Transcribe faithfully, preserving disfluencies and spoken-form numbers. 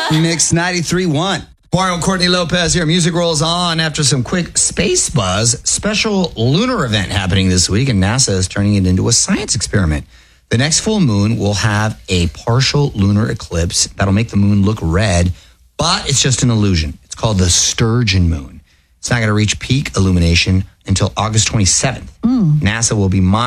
Mix ninety-three point one. Mario and Courtney Lopez here. Music rolls on after some quick space buzz. Special lunar event happening this week, and NASA is turning it into a science experiment. The next full moon will have a partial lunar eclipse that'll make the moon look red, but it's just an illusion. It's called the Sturgeon moon. It's not going to reach peak illumination until August twenty-seventh. Mm. NASA will be monitoring